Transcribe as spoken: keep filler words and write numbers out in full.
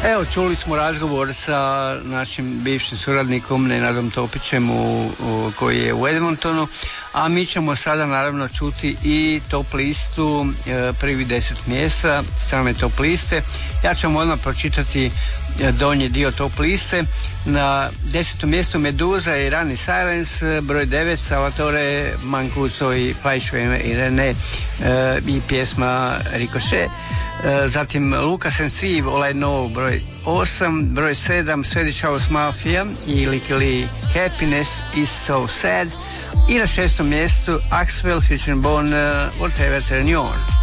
Evo, čuli smo razgovor sa našim bivšim suradnikom Nenadom Topićem u, u, koji je u Edmontonu, a mi ćemo sada naravno čuti i top listu, e, prvi deset mjesta strane top liste. Ja ću vam odmah pročitati donji dio top liste. Na desetom mjestu Meduza i Run in Silence, broj devet Salvatore Mancuso i Pajšo i Rene e, i pjesma Ricochet. Zatim Lucas and Steve, All I Know, broj osam, broj sedam Swedish House Mafia i Licky Lee, Happiness is So Sad, i na šestom mjestu Axwell featuring Bone, uh, Whatever Turn You On.